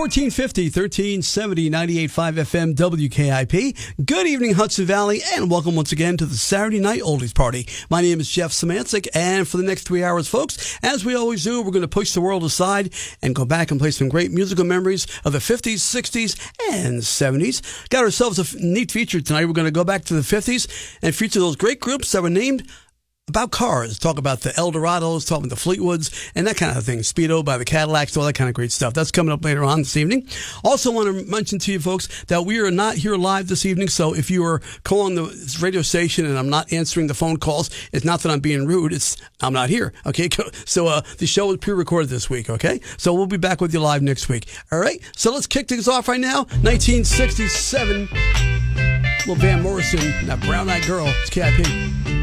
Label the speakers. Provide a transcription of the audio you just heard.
Speaker 1: 1450, 1370, 98.5 FM, WKIP. Good evening, Hudson Valley, and welcome once again to the Saturday Night Oldies Party. My name is Jeff Samancic, and for the next 3 hours, folks, as we always do, we're going to push the world aside and go back and play some great musical memories of the 50s, 60s, and 70s. Got ourselves a neat feature tonight. We're going to go back to the 50s and feature those great groups that were named about cars. Talk about the Eldorados, talk about the Fleetwoods, and that kind of thing. Speedo by the Cadillacs, all that kind of great stuff. That's coming up later on this evening. Also want to mention to you folks that we are not here live this evening, so if you are calling the radio station and I'm not answering the phone calls, it's not that I'm being rude, it's I'm not here, okay? So the show is pre-recorded this week, okay? So we'll be back with you live next week, all right? So let's kick things off right now. 1967, little Van Morrison, that Brown Eyed Girl. It's KIP.